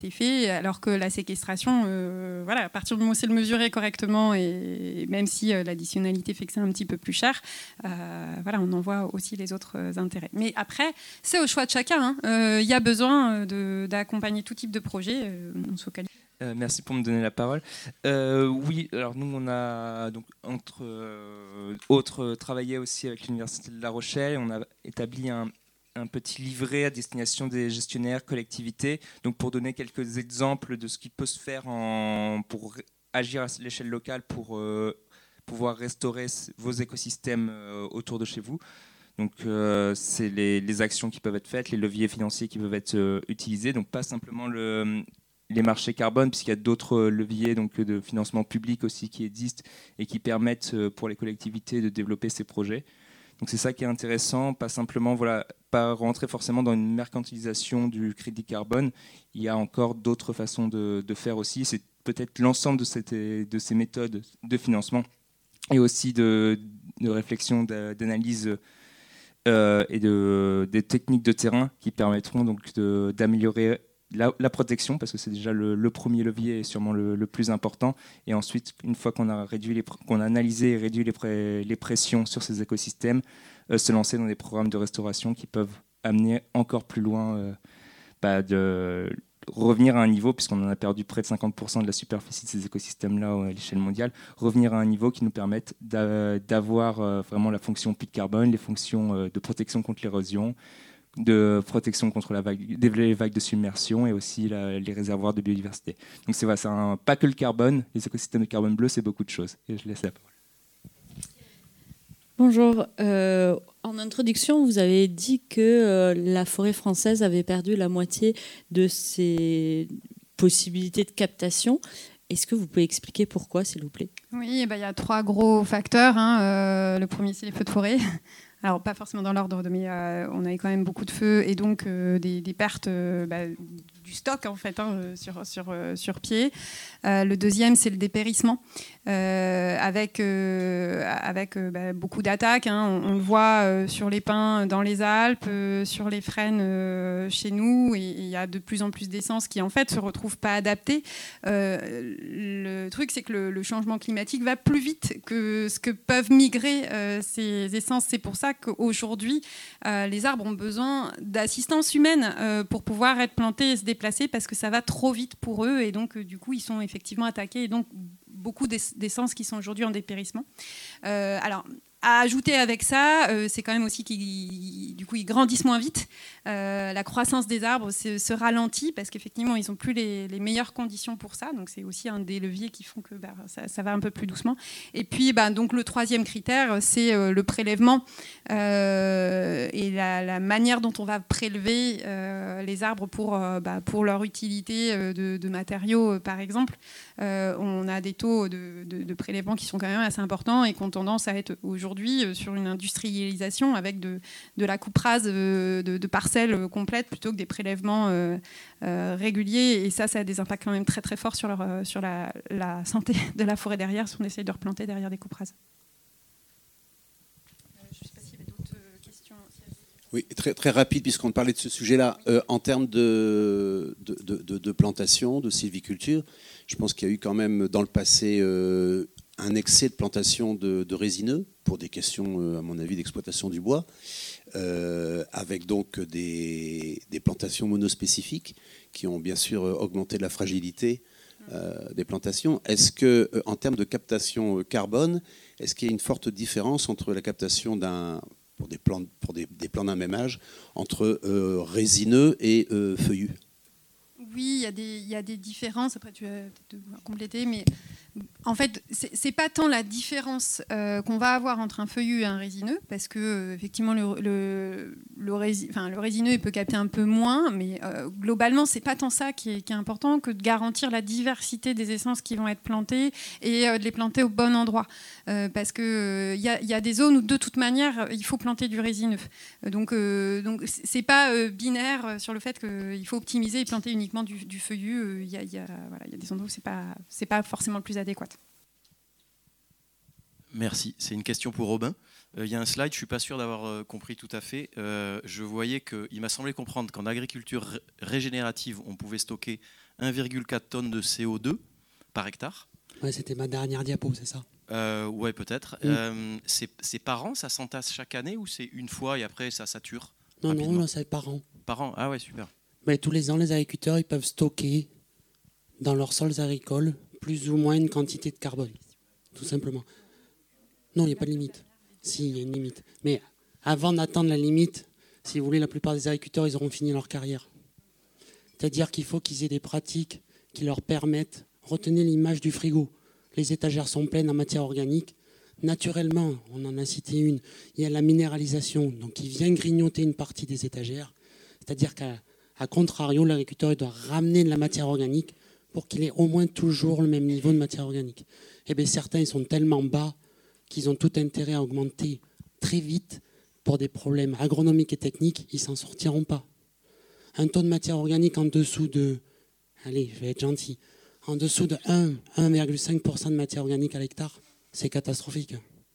fait, alors que la séquestration, à partir du moment où c'est mesuré correctement, et même si l'additionnalité fait que c'est un petit peu plus cher, on en voit aussi les autres intérêts. Mais après, c'est au choix de chacun. Il y a besoin d'accompagner tout type de projet. On se focalise. Merci pour me donner la parole. Oui, alors nous, on a donc entre autres travaillé aussi avec l'Université de La Rochelle. On a établi un petit livret à destination des gestionnaires, collectivités, donc pour donner quelques exemples de ce qui peut se faire pour agir à l'échelle locale pour pouvoir restaurer vos écosystèmes autour de chez vous. Donc c'est les actions qui peuvent être faites, les leviers financiers qui peuvent être utilisés, donc pas simplement les marchés carbone, puisqu'il y a d'autres leviers donc, de financement public aussi qui existent et qui permettent pour les collectivités de développer ces projets. Donc c'est ça qui est intéressant, pas simplement pas rentrer forcément dans une mercantilisation du crédit carbone. Il y a encore d'autres façons de faire aussi. C'est peut-être l'ensemble de ces méthodes de financement et aussi de réflexion, d'analyse et des techniques de terrain qui permettront donc d'améliorer la protection, parce que c'est déjà le premier levier et sûrement le plus important. Et ensuite, une fois qu'on a analysé et réduit les pressions sur ces écosystèmes, se lancer dans des programmes de restauration qui peuvent amener encore plus loin, de revenir à un niveau, puisqu'on en a perdu près de 50% de la superficie de ces écosystèmes-là à l'échelle mondiale, revenir à un niveau qui nous permette d'avoir vraiment la fonction puits de carbone, les fonctions de protection contre l'érosion, de protection contre les vagues de submersion et aussi les réservoirs de biodiversité. Donc c'est pas que le carbone, les écosystèmes de carbone bleu, c'est beaucoup de choses. Et je laisse la parole. Bonjour. En introduction, vous avez dit que la forêt française avait perdu la moitié de ses possibilités de captation. Est-ce que vous pouvez expliquer pourquoi, s'il vous plaît ? Oui, il y a 3 gros facteurs. Le premier, c'est les feux de forêt. Alors, pas forcément dans l'ordre, mais on avait quand même beaucoup de feux et donc des pertes du stock, en fait, sur pied. Le deuxième, c'est le dépérissement, avec beaucoup d'attaques. On le voit sur les pins dans les Alpes, sur les frênes chez nous, et il y a de plus en plus d'essences qui, en fait, se retrouvent pas adaptées. Le truc, c'est que le changement climatique va plus vite que ce que peuvent migrer ces essences. C'est pour ça qu'aujourd'hui, les arbres ont besoin d'assistance humaine pour pouvoir être plantés et se déplacer, parce que ça va trop vite pour eux, et donc du coup ils sont effectivement attaqués, et donc beaucoup d'essences qui sont aujourd'hui en dépérissement. Alors, à ajouter avec ça, c'est quand même aussi qu'ils grandissent moins vite. La croissance des arbres se ralentit parce qu'effectivement, ils n'ont plus les meilleures conditions pour ça. Donc, c'est aussi un des leviers qui font que ça va un peu plus doucement. Et puis, donc, le troisième critère, c'est le prélèvement et la manière dont on va prélever les arbres pour leur utilité de matériaux, par exemple. On a des taux de prélèvement qui sont quand même assez importants et qui ont tendance à être aujourd'hui sur une industrialisation avec de la coupe rase de parcelles complètes plutôt que des prélèvements réguliers. Et ça a des impacts quand même très très forts sur la santé de la forêt derrière si on essaye de replanter derrière des coupes rases. Je ne sais pas s'il y avait d'autres questions. Oui, très, très rapide, puisqu'on parlait de ce sujet-là. En termes de plantation, de sylviculture, je pense qu'il y a eu quand même dans le passé un excès de plantation de résineux pour des questions, à mon avis, d'exploitation du bois, avec donc des plantations monospécifiques qui ont bien sûr augmenté la fragilité des plantations. Est-ce que, en termes de captation carbone, est-ce qu'il y a une forte différence entre la captation pour des plants d'un même âge entre résineux et feuillus ? Oui, il y a des différences. Après, tu vas peut-être compléter, mais en fait, c'est pas tant la différence qu'on va avoir entre un feuillu et un résineux, parce que effectivement le résineux il peut capter un peu moins, mais globalement c'est pas tant ça qui est important que de garantir la diversité des essences qui vont être plantées et de les planter au bon endroit, parce que il y a des zones où de toute manière il faut planter du résineux. Donc c'est pas binaire sur le fait qu'il faut optimiser et planter uniquement du feuillu. Il y a des endroits où c'est pas forcément le plus adéquat. Merci. C'est une question pour Robin. Il y a un slide, je ne suis pas sûr d'avoir compris tout à fait. Je voyais il m'a semblé comprendre qu'en agriculture régénérative, on pouvait stocker 1,4 tonnes de CO2 par hectare. Ouais, c'était ma dernière diapo, c'est ça? Ouais, peut-être. C'est par an, ça s'entasse chaque année ou c'est une fois et après ça sature? Non, c'est par an. Par an, ah ouais, super. Mais tous les ans, les agriculteurs ils peuvent stocker dans leurs sols agricoles plus ou moins une quantité de carbone, tout simplement. Non, il n'y a pas de limite. Si, il y a une limite. Mais avant d'atteindre la limite, si vous voulez, la plupart des agriculteurs, ils auront fini leur carrière. C'est-à-dire qu'il faut qu'ils aient des pratiques qui leur permettent, retenez l'image du frigo. Les étagères sont pleines en matière organique. Naturellement, on en a cité une, il y a la minéralisation, donc il vient grignoter une partie des étagères. C'est-à-dire qu'à contrario, l'agriculteur doit ramener de la matière organique pour qu'il ait au moins toujours le même niveau de matière organique. Eh bien, certains ils sont tellement bas qu'ils ont tout intérêt à augmenter très vite pour des problèmes agronomiques et techniques, ils ne s'en sortiront pas. Un taux de matière organique en dessous de, allez, je vais être gentil, en dessous de 1,5% de matière organique à l'hectare, c'est catastrophique.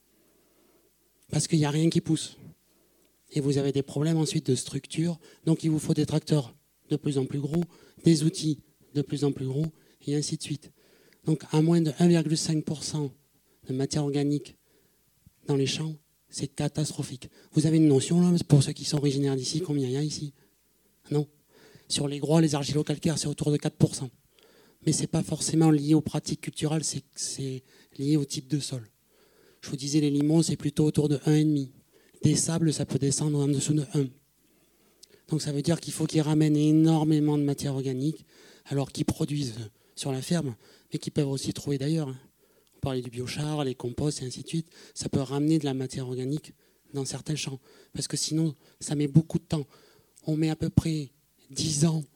Parce qu'il n'y a rien qui pousse. Et vous avez des problèmes ensuite de structure, donc il vous faut des tracteurs de plus en plus gros, des outils de plus en plus gros, et ainsi de suite. Donc à moins de 1,5% de matière organique dans les champs, c'est catastrophique. Vous avez une notion, là, pour ceux qui sont originaires d'ici, combien il y a ici? Non. Sur les groix, les argilo-calcaires, c'est autour de 4%. Mais ce n'est pas forcément lié aux pratiques culturelles, c'est lié au type de sol. Je vous disais, les limons, c'est plutôt autour de 1,5. Des sables, ça peut descendre en dessous de 1. Donc ça veut dire qu'il faut qu'ils ramènent énormément de matière organique, alors qu'ils produisent sur la ferme, mais qu'ils peuvent aussi trouver d'ailleurs. On parlait du biochar, les composts et ainsi de suite. Ça peut ramener de la matière organique dans certains champs. Parce que sinon, ça met beaucoup de temps. On met à peu près 10 ans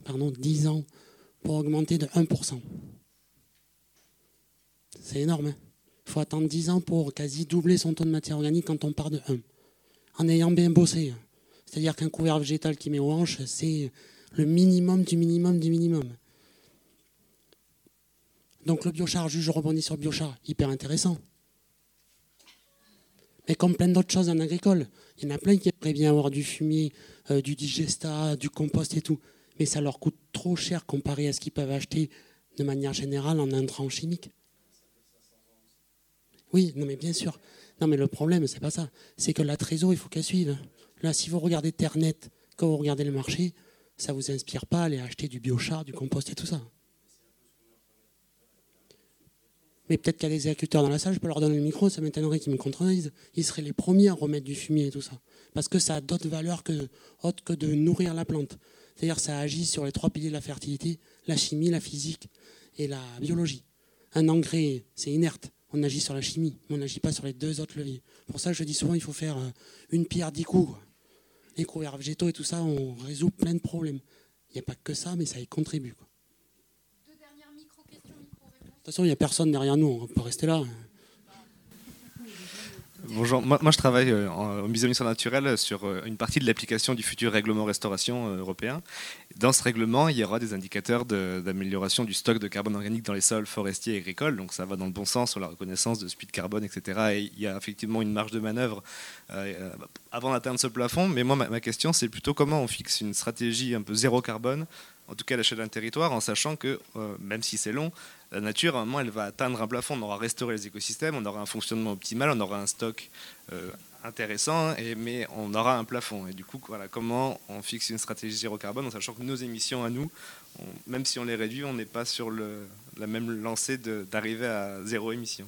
pour augmenter de 1%. C'est énorme. Hein. Il faut attendre 10 ans pour quasi doubler son taux de matière organique quand on part de 1. En ayant bien bossé. C'est-à-dire qu'un couvert végétal qui met aux hanches, c'est le minimum du minimum du minimum. Donc le biochar, je rebondis sur le biochar, hyper intéressant. Mais comme plein d'autres choses en agricole, il y en a plein qui aimeraient bien avoir du fumier, du digesta, du compost et tout. Mais ça leur coûte trop cher comparé à ce qu'ils peuvent acheter de manière générale en intrants chimiques. Oui, non mais bien sûr. Non mais le problème, c'est pas ça. C'est que la trésor, il faut qu'elle suive. Là, si vous regardez Terre-Net, quand vous regardez le marché, ça ne vous inspire pas à aller acheter du biochar, du compost et tout ça. Mais peut-être qu'il y a des agriculteurs dans la salle, je peux leur donner le micro, ça m'étonnerait qu'ils me contredisent. Ils seraient les premiers à remettre du fumier et tout ça. Parce que ça a d'autres valeurs autres que de nourrir la plante. C'est-à-dire que ça agit sur les 3 piliers de la fertilité, la chimie, la physique et la biologie. Un engrais, c'est inerte. On agit sur la chimie, mais on n'agit pas sur les 2 autres leviers. Pour ça, je dis souvent, il faut faire une pierre 10 coups. Les couverts végétaux et tout ça, on résout plein de problèmes. Il n'y a pas que ça, mais ça y contribue. Quoi. 2 dernières micro-questions, micro-réponses. De toute façon, il n'y a personne derrière nous, on peut rester là. Bonjour, moi je travaille au Musée de l'Histoire naturelle sur une partie de l'application du futur règlement restauration européen. Dans ce règlement, il y aura des indicateurs d'amélioration du stock de carbone organique dans les sols forestiers et agricoles, donc ça va dans le bon sens sur la reconnaissance de speed carbone, etc. Et il y a effectivement une marge de manœuvre avant d'atteindre ce plafond, mais moi ma question c'est plutôt comment on fixe une stratégie un peu zéro carbone, en tout cas à l'échelle d'un territoire, en sachant que même si c'est long, la nature, à un moment, elle va atteindre un plafond. On aura restauré les écosystèmes, on aura un fonctionnement optimal, on aura un stock intéressant, mais on aura un plafond. Et du coup, voilà, comment on fixe une stratégie zéro carbone, en sachant que nos émissions à nous, même si on les réduit, on n'est pas sur la même lancée d'arriver à zéro émission.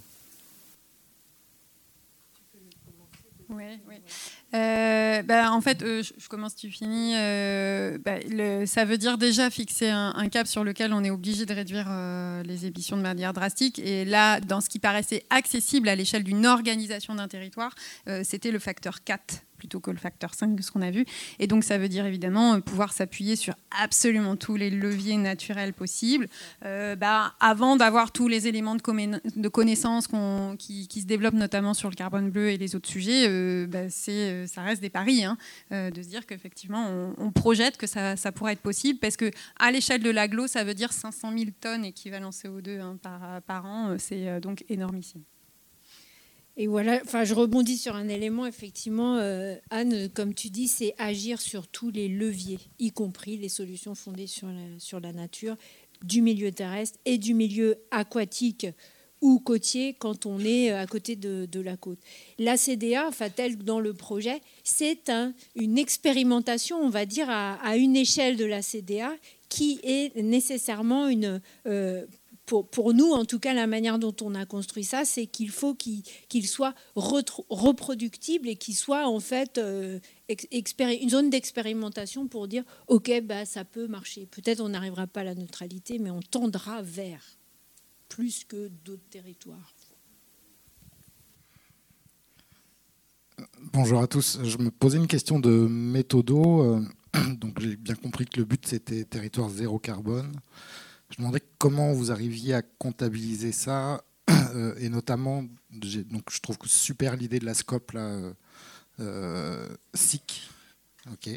Oui. En fait, je commence, tu finis. Ça veut dire déjà fixer un cap sur lequel on est obligé de réduire les émissions de manière drastique. Et là, dans ce qui paraissait accessible à l'échelle d'une organisation d'un territoire, c'était le facteur 4 plutôt que le facteur 5 de ce qu'on a vu. Et donc, ça veut dire évidemment pouvoir s'appuyer sur absolument tous les leviers naturels possibles avant d'avoir tous les éléments de connaissance qui se développent, notamment sur le carbone bleu et les autres sujets. Ça reste des paris, de se dire qu'effectivement, on projette que ça pourrait être possible, parce qu'à l'échelle de l'agglo, ça veut dire 500 000 tonnes équivalent CO2 par an. C'est donc énormissime. Et voilà, enfin, je rebondis sur un élément, effectivement, Anne, comme tu dis, c'est agir sur tous les leviers, y compris les solutions fondées sur la nature, du milieu terrestre et du milieu aquatique ou côtier quand on est à côté de la côte. La CDA, enfin, telle dans le projet, c'est une expérimentation, on va dire, à une échelle de la CDA qui est nécessairement pour nous, en tout cas, la manière dont on a construit ça, c'est qu'il faut qu'il soit reproductible et qu'il soit en fait une zone d'expérimentation pour dire ok, bah, ça peut marcher. Peut-être on n'arrivera pas à la neutralité, mais on tendra vers plus que d'autres territoires. Bonjour à tous. Je me posais une question de méthodo. Donc j'ai bien compris que le but c'était territoire zéro carbone. Je me demandais comment vous arriviez à comptabiliser ça, et notamment, donc je trouve que super l'idée de la scope là, SIC, ok.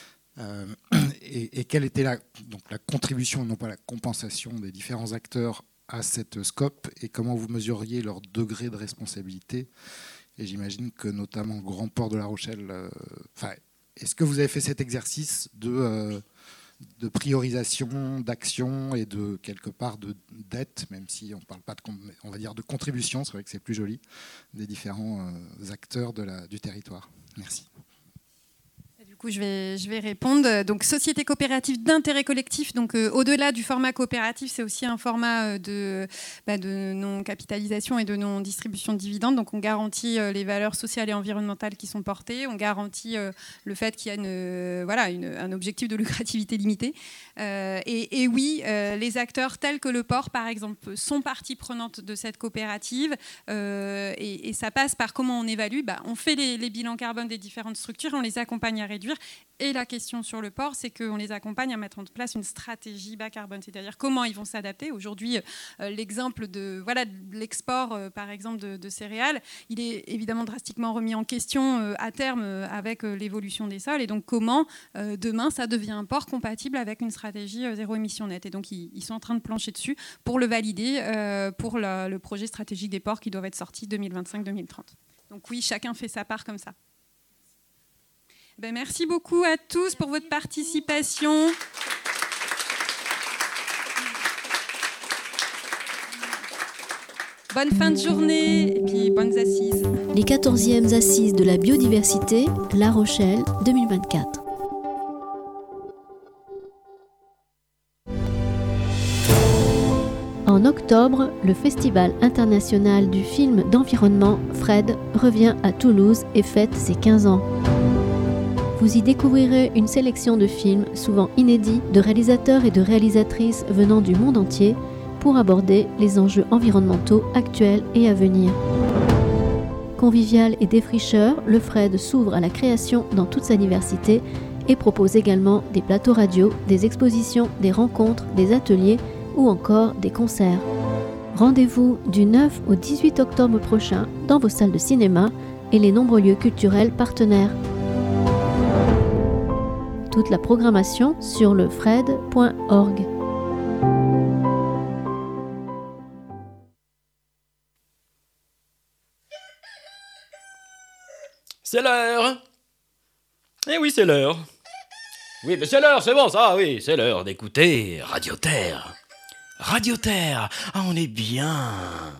Et quelle était la contribution, non pas la compensation des différents acteurs à cette scope, et comment vous mesuriez leur degré de responsabilité. Et j'imagine que notamment Grand Port de La Rochelle, est-ce que vous avez fait cet exercice de priorisation, d'action et de quelque part de dette, même si on ne parle pas on va dire de contribution, c'est vrai que c'est plus joli, des différents acteurs du territoire. Merci. Du coup, je vais répondre. Donc, société coopérative d'intérêt collectif. Donc, au-delà du format coopératif, c'est aussi un format de non-capitalisation et de non-distribution de dividendes. Donc, on garantit les valeurs sociales et environnementales qui sont portées. On garantit le fait qu'il y a un objectif de lucrativité limitée. Et oui, les acteurs tels que le port, par exemple, sont partie prenante de cette coopérative. Et ça passe par comment on évalue. On fait les bilans carbone des différentes structures, on les accompagne à réduire. Et la question sur le port, c'est qu'on les accompagne à mettre en place une stratégie bas carbone, c'est-à-dire comment ils vont s'adapter. Aujourd'hui, l'exemple de l'export, par exemple, de céréales, il est évidemment drastiquement remis en question à terme avec l'évolution des sols. Et donc, comment demain, ça devient un port compatible avec une stratégie zéro émission nette. Et donc, ils sont en train de plancher dessus pour le valider pour le projet stratégique des ports qui doivent être sortis 2025-2030. Donc oui, chacun fait sa part comme ça. Merci beaucoup à tous pour votre participation. Bonne fin de journée et puis bonnes assises. Les 14e assises de la biodiversité, La Rochelle 2024. En octobre, le Festival international du film d'environnement FRED revient à Toulouse et fête ses 15 ans. Vous y découvrirez une sélection de films souvent inédits de réalisateurs et de réalisatrices venant du monde entier pour aborder les enjeux environnementaux actuels et à venir. Convivial et défricheur, le FRED s'ouvre à la création dans toute sa diversité et propose également des plateaux radio, des expositions, des rencontres, des ateliers ou encore des concerts. Rendez-vous du 9 au 18 octobre prochain dans vos salles de cinéma et les nombreux lieux culturels partenaires. Toute la programmation sur lefred.org. C'est l'heure. Eh oui, c'est l'heure. Oui, mais c'est l'heure, c'est bon ça, oui, c'est l'heure d'écouter Radio Terre. Radio Terre, ah, on est bien.